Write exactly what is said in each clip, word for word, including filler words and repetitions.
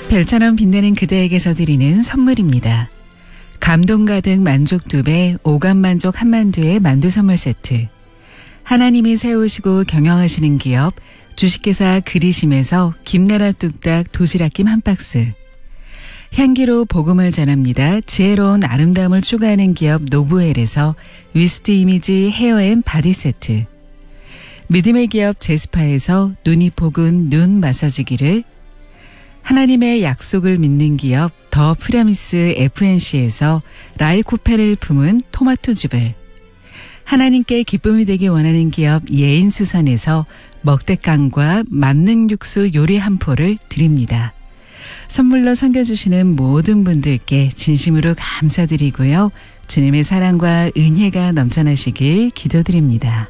별처럼 빛나는 그대에게서 드리는 선물입니다. 감동 가득 만족 두 배, 오감 만족 한만두의 만두 선물 세트. 하나님이 세우시고 경영하시는 기업 주식회사 그리심에서 김나라 뚝딱 도시락김 한 박스. 향기로 복음을 전합니다. 지혜로운 아름다움을 추구하는 기업 노브웰에서 위스트 이미지 헤어앤 바디 세트. 믿음의 기업 제스파에서 눈이 포근 눈 마사지기를, 하나님의 약속을 믿는 기업 더 프라미스 에프엔씨에서 라이코페를 품은 토마토즙을, 하나님께 기쁨이 되기 원하는 기업 예인수산에서 먹대깡과 만능 육수 요리 한 포를 드립니다. 선물로 섬겨주시는 모든 분들께 진심으로 감사드리고요. 주님의 사랑과 은혜가 넘쳐나시길 기도드립니다.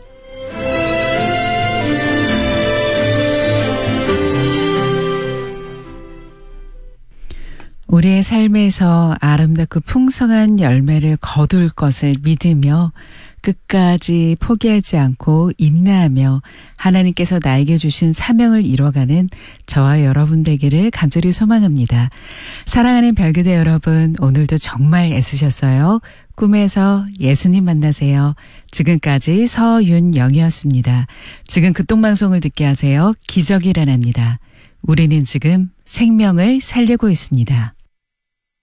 우리의 삶에서 아름답고 풍성한 열매를 거둘 것을 믿으며 끝까지 포기하지 않고 인내하며 하나님께서 나에게 주신 사명을 이뤄가는 저와 여러분 되기를 간절히 소망합니다. 사랑하는 별그대 여러분, 오늘도 정말 애쓰셨어요. 꿈에서 예수님 만나세요. 지금까지 서윤영이었습니다. 지금 극동방송을 듣게 하세요. 기적이 일어납니다. 우리는 지금 생명을 살리고 있습니다.